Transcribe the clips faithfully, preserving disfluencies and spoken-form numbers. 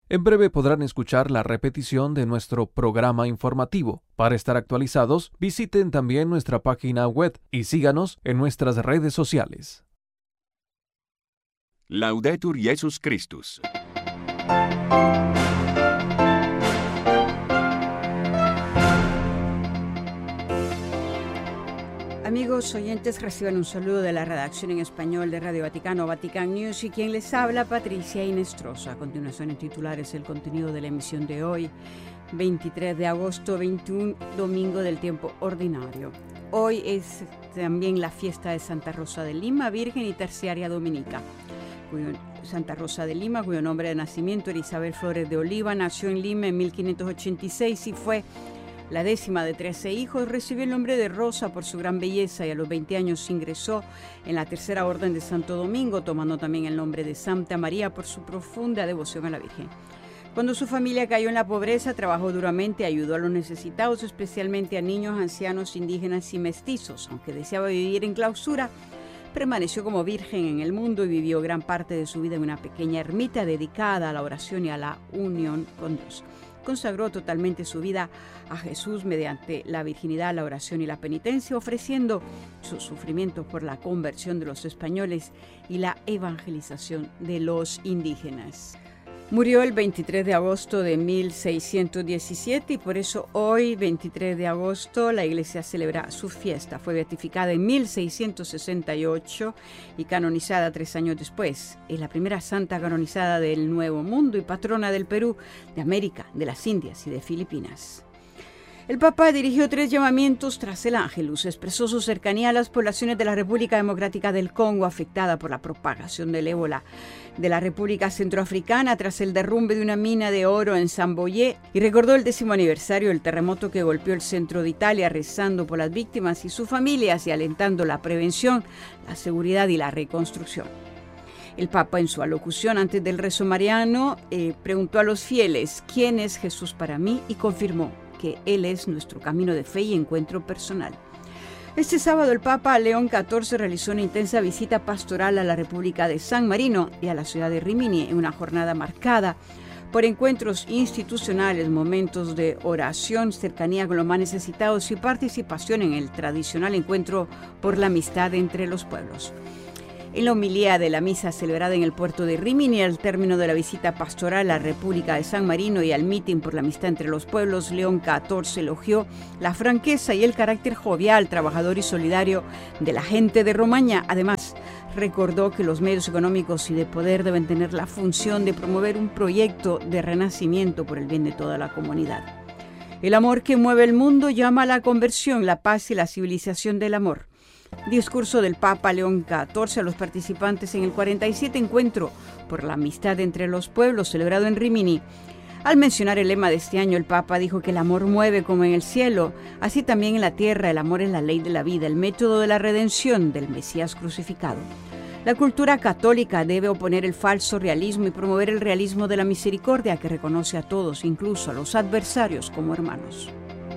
En breve podrán escuchar la repetición de nuestro programa informativo. Para estar actualizados, visiten también nuestra página web y síganos en nuestras redes sociales. Laudetur Jesus Christus. Amigos oyentes, reciban un saludo de la redacción en español de Radio Vaticano, Vatican News, y quien les habla, Patricia Inestrosa. A continuación, en titulares, el contenido de la emisión de hoy, veintitrés de agosto, veintiuno, domingo del tiempo ordinario. Hoy es también la fiesta de Santa Rosa de Lima, Virgen y Terciaria Dominica. Cuyo, Santa Rosa de Lima, cuyo nombre de nacimiento era Isabel Flores de Oliva, nació en Lima en mil quinientos ochenta y seis y fue la décima de trece hijos. Recibió el nombre de Rosa por su gran belleza y a los veinte años ingresó en la Tercera Orden de Santo Domingo, tomando también el nombre de Santa María por su profunda devoción a la Virgen. Cuando su familia cayó en la pobreza, trabajó duramente, ayudó a los necesitados, especialmente a niños, ancianos, indígenas y mestizos. Aunque deseaba vivir en clausura, permaneció como virgen en el mundo y vivió gran parte de su vida en una pequeña ermita dedicada a la oración y a la unión con Dios. Consagró totalmente su vida a Jesús mediante la virginidad, la oración y la penitencia, ofreciendo sus sufrimientos por la conversión de los españoles y la evangelización de los indígenas. Murió el veintitrés de agosto de mil seiscientos diecisiete y por eso hoy, veintitrés de agosto, la Iglesia celebra su fiesta. Fue beatificada en mil seiscientos sesenta y ocho y canonizada tres años después. Es la primera santa canonizada del Nuevo Mundo y patrona del Perú, de América, de las Indias y de Filipinas. El Papa dirigió tres llamamientos tras el Ángelus. Expresó su cercanía a las poblaciones de la República Democrática del Congo, afectada por la propagación del ébola, de la República Centroafricana tras el derrumbe de una mina de oro en Samboyé, y recordó el décimo aniversario del terremoto que golpeó el centro de Italia, rezando por las víctimas y sus familias y alentando la prevención, la seguridad y la reconstrucción. El Papa, en su alocución antes del rezo mariano, eh, preguntó a los fieles: ¿quién es Jesús para mí? Y confirmó que Él es nuestro camino de fe y encuentro personal. Este sábado el Papa León catorce realizó una intensa visita pastoral a la República de San Marino y a la ciudad de Rimini, en una jornada marcada por encuentros institucionales, momentos de oración, cercanía con los más necesitados y participación en el tradicional encuentro por la amistad entre los pueblos. En la homilía de la misa celebrada en el puerto de Rimini, al término de la visita pastoral a la República de San Marino y al mitin por la amistad entre los pueblos, León catorce elogió la franqueza y el carácter jovial, trabajador y solidario de la gente de Romaña. Además, recordó que los medios económicos y de poder deben tener la función de promover un proyecto de renacimiento por el bien de toda la comunidad. El amor que mueve el mundo llama a la conversión, la paz y la civilización del amor. Discurso del Papa León catorce a los participantes en el cuarenta y siete Encuentro por la Amistad entre los Pueblos, celebrado en Rimini. Al mencionar el lema de este año, el Papa dijo que el amor mueve como en el cielo, así también en la tierra. El amor es la ley de la vida, el método de la redención del Mesías crucificado. La cultura católica debe oponer el falso realismo y promover el realismo de la misericordia, que reconoce a todos, incluso a los adversarios, como hermanos.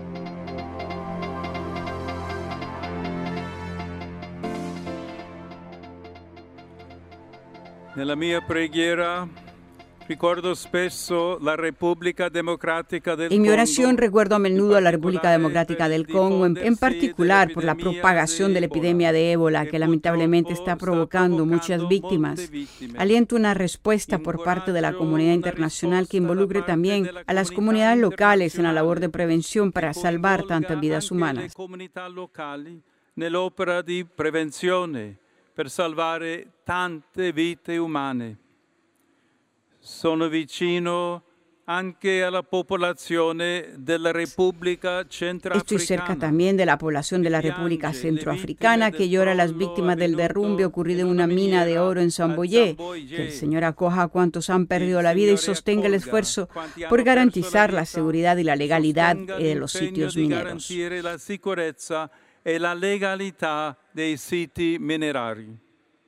Nella mia preghiera ricordo spesso la Repubblica Democrática del Congo. En mi oración recuerdo a menudo a la República Democrática del Congo, en, en particular por la propagación de la epidemia de ébola, que lamentablemente está provocando muchas víctimas. Aliento una respuesta por parte de la comunidad internacional que involucre también a las comunidades locales en la labor de prevención para salvar tantas vidas humanas. Nell'opera di prevenzione per salvare tante vite umane. Sono vicino anche alla popolazione della Repubblica Centroafricana. Estoy cerca también de la población de la República Centroafricana, que llora a las víctimas del derrumbe ocurrido en una mina de oro en Samboyé. Que el Señor acoja a cuantos han perdido la vida y sostenga el esfuerzo por garantizar la seguridad y la legalidad de los sitios mineros. E la legalità dei siti minerari.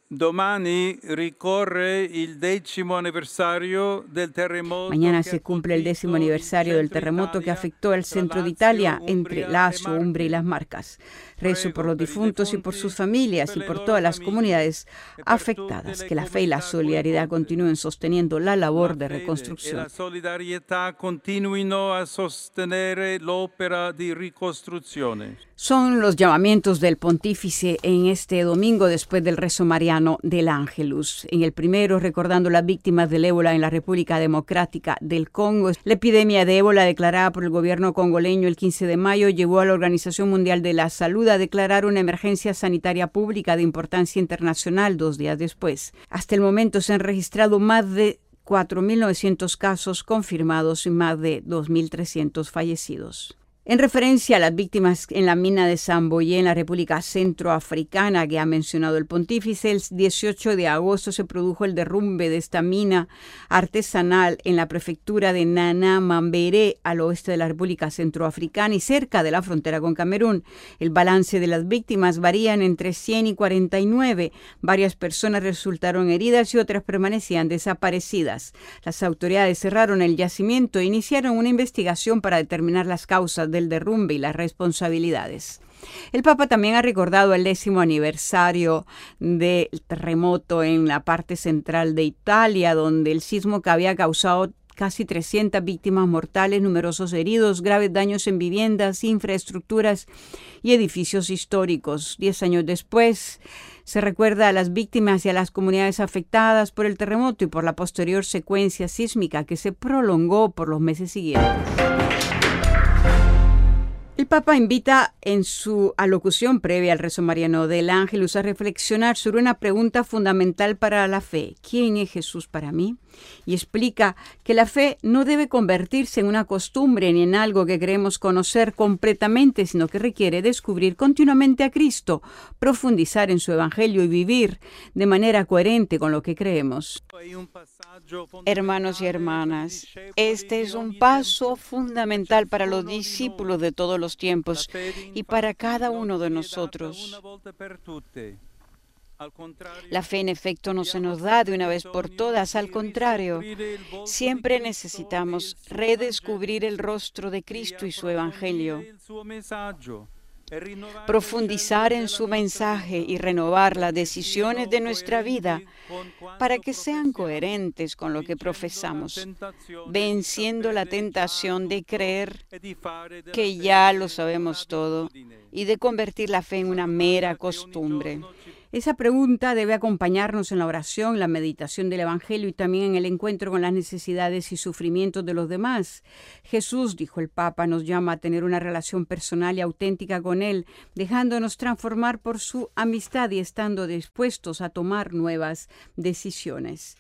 Domani ricorre il decimo anniversario del terremoto. Mañana se cumple el décimo aniversario del terremoto que afectó al centro de Italia, entre Lazio, Umbria y las Marcas. Rezo por los difuntos y por sus familias y por todas las comunidades afectadas. Que la fe y la solidaridad continúen sosteniendo la labor de reconstrucción. La solidarietà continuino a sostenere l'opera di ricostruzione. Son los llamamientos del pontífice en este domingo después del rezo mariano del Ángelus. En el primero, recordando las víctimas del ébola en la República Democrática del Congo. La epidemia de ébola declarada por el gobierno congoleño el quince de mayo llevó a la Organización Mundial de la Salud a declarar una emergencia sanitaria pública de importancia internacional dos días después. Hasta el momento se han registrado más de cuatro mil novecientos casos confirmados y más de dos mil trescientos fallecidos. En referencia a las víctimas en la mina de Samboyé en la República Centroafricana que ha mencionado el pontífice, el dieciocho de agosto se produjo el derrumbe de esta mina artesanal en la prefectura de Nana Mambere, al oeste de la República Centroafricana y cerca de la frontera con Camerún. El balance de las víctimas varían entre cien y cuarenta y nueve. Varias personas resultaron heridas y otras permanecían desaparecidas. Las autoridades cerraron el yacimiento e iniciaron una investigación para determinar las causas de del derrumbe y las responsabilidades. El Papa también ha recordado el décimo aniversario del terremoto en la parte central de Italia, donde el sismo que había causado casi trescientas víctimas mortales, numerosos heridos, graves daños en viviendas, infraestructuras y edificios históricos. Diez años después, se recuerda a las víctimas y a las comunidades afectadas por el terremoto y por la posterior secuencia sísmica que se prolongó por los meses siguientes. El Papa invita en su alocución previa al rezo mariano del Ángelus a reflexionar sobre una pregunta fundamental para la fe: ¿quién es Jesús para mí? Y explica que la fe no debe convertirse en una costumbre ni en algo que creemos conocer completamente, sino que requiere descubrir continuamente a Cristo, profundizar en su Evangelio y vivir de manera coherente con lo que creemos. Hermanos y hermanas, este es un paso fundamental para los discípulos de todos los tiempos y para cada uno de nosotros. La fe, en efecto, no se nos da de una vez por todas. Al contrario, siempre necesitamos redescubrir el rostro de Cristo y su Evangelio, profundizar en su mensaje y renovar las decisiones de nuestra vida para que sean coherentes con lo que profesamos, venciendo la tentación de creer que ya lo sabemos todo y de convertir la fe en una mera costumbre. Esa pregunta debe acompañarnos en la oración, la meditación del Evangelio y también en el encuentro con las necesidades y sufrimientos de los demás. Jesús, dijo el Papa, nos llama a tener una relación personal y auténtica con Él, dejándonos transformar por su amistad y estando dispuestos a tomar nuevas decisiones.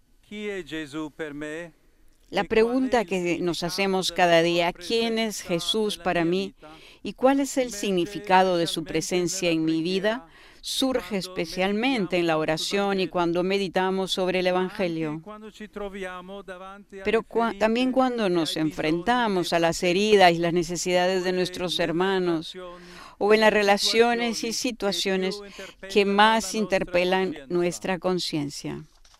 La pregunta que nos hacemos cada día: ¿quién es Jesús para mí? ¿Y cuál es el significado de su presencia en mi vida? Surge especialmente en la oración y cuando meditamos sobre el Evangelio. Pero cu- también cuando nos enfrentamos a las heridas y las necesidades de nuestros hermanos, o en las relaciones y situaciones que más interpelan nuestra conciencia.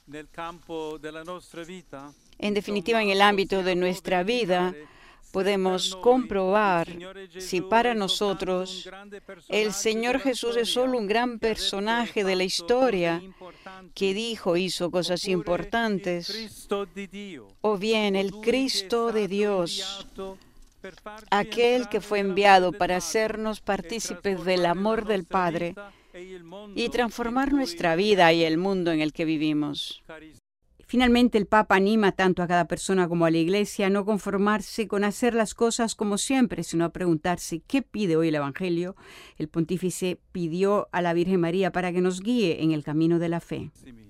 En definitiva, en el ámbito de nuestra vida, podemos comprobar si para nosotros el Señor Jesús es solo un gran personaje de la historia que dijo, hizo cosas importantes, o bien el Cristo de Dios, aquel que fue enviado para hacernos partícipes del amor del Padre y transformar nuestra vida y el mundo en el que vivimos. Finalmente, el Papa anima tanto a cada persona como a la Iglesia a no conformarse con hacer las cosas como siempre, sino a preguntarse ¿qué pide hoy el Evangelio? El pontífice pidió a la Virgen María para que nos guíe en el camino de la fe.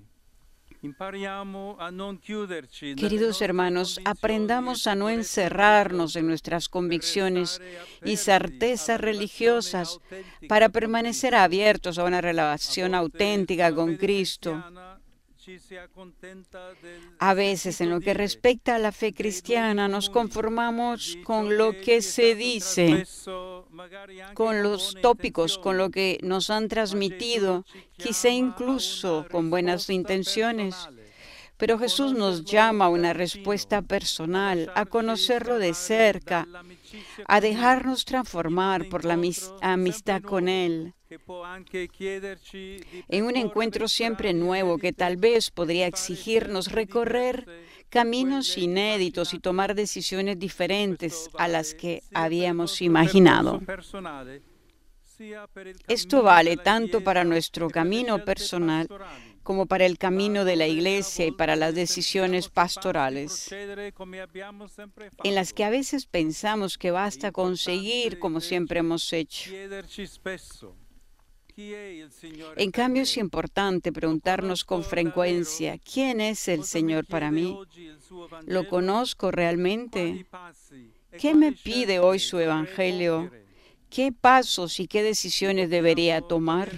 Queridos hermanos, aprendamos a no encerrarnos en nuestras convicciones y certezas religiosas para permanecer abiertos a una relación auténtica con Cristo. A veces, en lo que respecta a la fe cristiana, nos conformamos con lo que se dice, con los tópicos, con lo que nos han transmitido, quizá incluso con buenas intenciones. Pero Jesús nos llama a una respuesta personal, a conocerlo de cerca, a dejarnos transformar por la amistad con Él, en un encuentro siempre nuevo que tal vez podría exigirnos recorrer caminos inéditos y tomar decisiones diferentes a las que habíamos imaginado. Esto vale tanto para nuestro camino personal como para el camino de la Iglesia y para las decisiones pastorales, en las que a veces pensamos que basta conseguir como siempre hemos hecho. En cambio, es importante preguntarnos con frecuencia, ¿quién es el Señor para mí? ¿Lo conozco realmente? ¿Qué me pide hoy su Evangelio? ¿Qué pasos y qué decisiones debería tomar?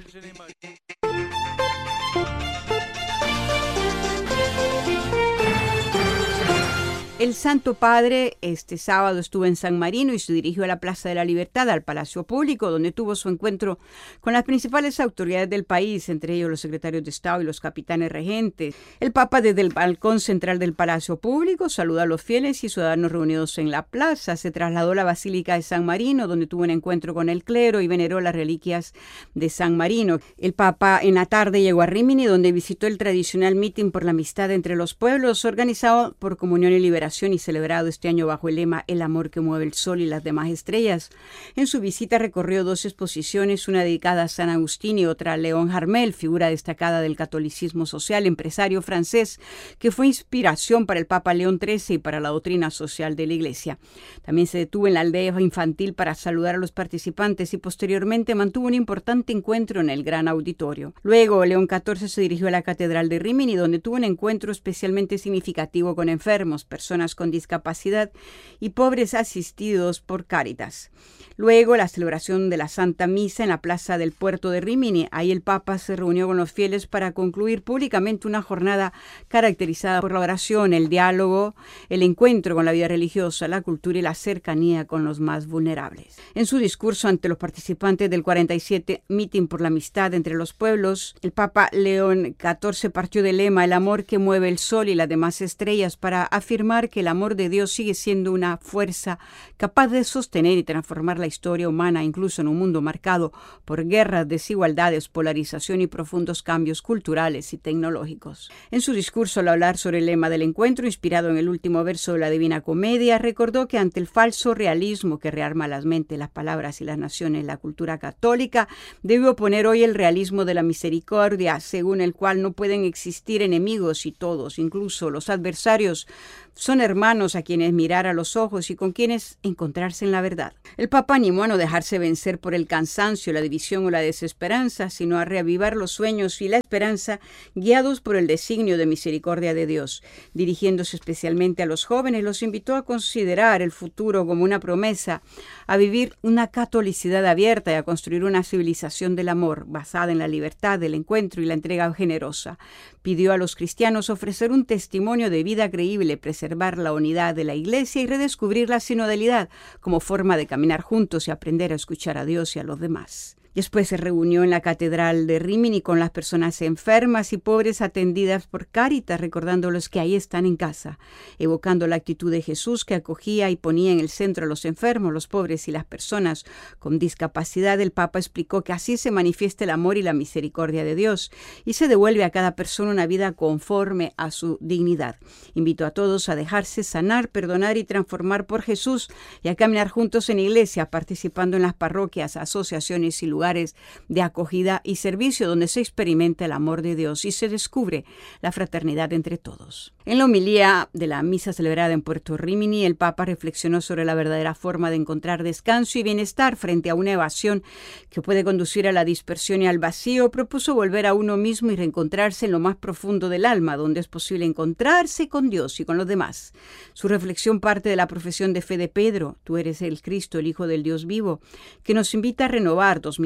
El Santo Padre este sábado estuvo en San Marino y se dirigió a la Plaza de la Libertad, al Palacio Público, donde tuvo su encuentro con las principales autoridades del país, entre ellos los secretarios de Estado y los capitanes regentes. El Papa, desde el balcón central del Palacio Público, saludó a los fieles y ciudadanos reunidos en la plaza. Se trasladó a la Basílica de San Marino, donde tuvo un encuentro con el clero y veneró las reliquias de San Marino. El Papa en la tarde llegó a Rímini, donde visitó el tradicional mitin por la amistad entre los pueblos, organizado por Comunión y Liberación y celebrado este año bajo el lema El amor que mueve el sol y las demás estrellas. En su visita recorrió dos exposiciones, una dedicada a San Agustín y otra a León Harmel, figura destacada del catolicismo social, empresario francés, que fue inspiración para el Papa León trece y para la doctrina social de la Iglesia. También se detuvo en la aldea infantil para saludar a los participantes y posteriormente mantuvo un importante encuentro en el gran auditorio. Luego, León catorce se dirigió a la Catedral de Rímini, donde tuvo un encuentro especialmente significativo con enfermos, personas con discapacidad y pobres asistidos por Cáritas. Luego, la celebración de la Santa Misa en la plaza del puerto de Rímini. Ahí el Papa se reunió con los fieles para concluir públicamente una jornada caracterizada por la oración, el diálogo, el encuentro con la vida religiosa, la cultura y la cercanía con los más vulnerables. En su discurso ante los participantes del cuarenta y siete Mitin por la Amistad entre los Pueblos, el Papa León catorce partió del lema El amor que mueve el sol y las demás estrellas para afirmar que el amor de Dios sigue siendo una fuerza capaz de sostener y transformar la historia humana, incluso en un mundo marcado por guerras, desigualdades, polarización y profundos cambios culturales y tecnológicos. En su discurso, al hablar sobre el lema del encuentro, inspirado en el último verso de la Divina Comedia, recordó que ante el falso realismo que rearma las mentes, las palabras y las naciones, la cultura católica debe oponer hoy el realismo de la misericordia, según el cual no pueden existir enemigos y todos, incluso los adversarios, son hermanos a quienes mirar a los ojos y con quienes encontrarse en la verdad. El Papa animó a no dejarse vencer por el cansancio, la división o la desesperanza, sino a reavivar los sueños y la esperanza guiados por el designio de misericordia de Dios. Dirigiéndose especialmente a los jóvenes, los invitó a considerar el futuro como una promesa, a vivir una catolicidad abierta y a construir una civilización del amor basada en la libertad, el encuentro y la entrega generosa. Pidió a los cristianos ofrecer un testimonio de vida creíble, preservar la unidad de la Iglesia y redescubrir la sinodalidad como forma de caminar juntos y aprender a escuchar a Dios y a los demás. Después se reunió en la Catedral de Rímini con las personas enfermas y pobres atendidas por Cáritas, recordándolos que ahí están en casa, evocando la actitud de Jesús que acogía y ponía en el centro a los enfermos, los pobres y las personas con discapacidad. El Papa explicó que así se manifiesta el amor y la misericordia de Dios y se devuelve a cada persona una vida conforme a su dignidad. Invitó a todos a dejarse sanar, perdonar y transformar por Jesús y a caminar juntos en iglesia, participando en las parroquias, asociaciones y lugares de acogida y servicio donde se experimenta el amor de Dios y se descubre la fraternidad entre todos. En la homilía de la misa celebrada en Puerto Rímini, el Papa reflexionó sobre la verdadera forma de encontrar descanso y bienestar frente a una evasión que puede conducir a la dispersión y al vacío. Propuso volver a uno mismo y reencontrarse en lo más profundo del alma, donde es posible encontrarse con Dios y con los demás. Su reflexión parte de la profesión de fe de Pedro: tú eres el Cristo, el Hijo del Dios vivo, que nos invita a renovar dos mil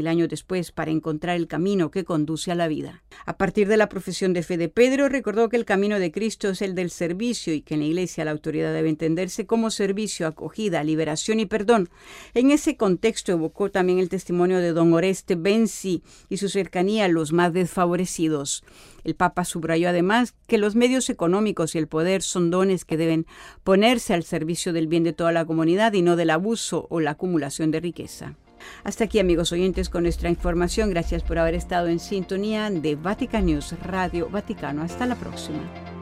mil años después para encontrar el camino que conduce a la vida. A partir de la profesión de fe de Pedro, recordó que el camino de Cristo es el del servicio y que en la Iglesia la autoridad debe entenderse como servicio, acogida, liberación y perdón. En ese contexto evocó también el testimonio de don Oreste Benzi y su cercanía a los más desfavorecidos. El Papa subrayó además que los medios económicos y el poder son dones que deben ponerse al servicio del bien de toda la comunidad y no del abuso o la acumulación de riqueza. Hasta aquí, amigos oyentes, con nuestra información. Gracias por haber estado en sintonía de Vatican News, Radio Vaticano. Hasta la próxima.